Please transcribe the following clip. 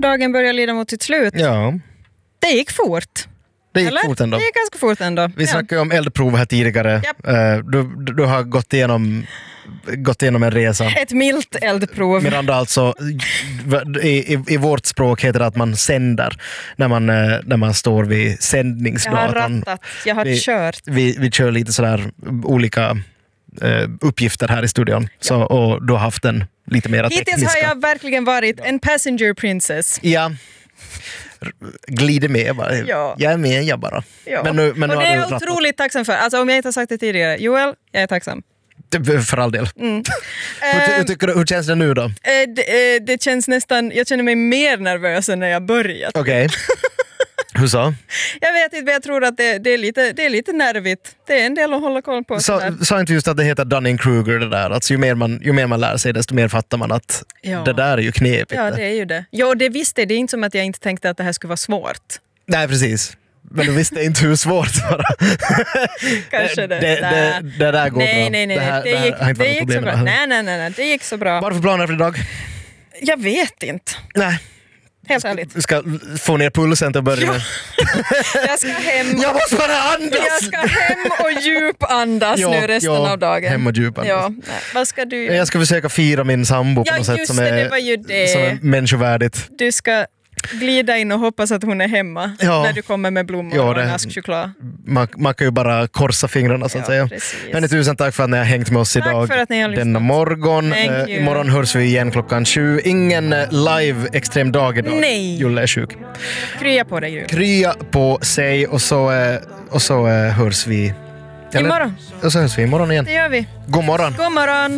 dagen börjar lida mot sitt slut. Ja. Det gick fort. Det gick fort ändå. Det gick ganska fort ändå. Vi snackade ju om eldprov här tidigare. Japp. Du har gått igenom en resa. Ett milt eldprov. Miranda, alltså i vårt språk heter det att man sänder när man står vid sändningsdatorn. Jag har rattat, jag har kört. Vi kör lite sådär olika uppgifter här i studion. Så, och du har haft en lite mer tekniska. Hittills har jag verkligen varit en passenger princess. Ja. Glider med bara. Ja. Jag är med, jag bara. Ja. Men nu och det är jag otroligt tacksam för. Alltså om jag inte har sagt det tidigare. Joel, jag är tacksam. För all del. Hur känns det nu då? Det känns nästan, jag känner mig mer nervös än när jag börjat. Okej. Hur så? Jag vet inte, men jag tror att det är lite nervigt. Det är en del att hålla koll på. Sa inte just att det heter Dunning-Kruger det där? Alltså, ju mer man lär sig desto mer fattar man att det där är ju knepigt. Ja, det är ju det. Ja, det visste det är inte som att jag inte tänkte att det här skulle vara svårt. Nej, precis. Men du visste inte hur svårt det var. Kanske det. Det där går bra. Nej. Det gick så bra. Nej. Det gick så bra. Vad är det för planer för idag? Jag vet inte. Nej. Helt ärligt. Du ska få ner pulsen till att börja med. Jag ska hem. Jag måste bara andas! Jag ska hem och djupandas nu resten av dagen. Hem och djupandas. Ja. Vad ska du göra? Jag ska försöka fira min sambo på något sätt som är människovärdigt. Du ska glida in och hoppas att hon är hemma när du kommer med blommor och en ask choklad. Man kan ju bara korsa fingrarna så att säga. Men tusen tack för att ni har hängt med oss idag. För att ni har lyssnat. Denna morgon. Imorgon hörs vi igen 7:00. Ingen live extrem dag idag. Nej. Julle är sjuk. Krya på dig, Julle. Krya på sig och så hörs vi. Imorgon. Och så hörs vi imorgon igen. Det gör vi. God morgon. God morgon.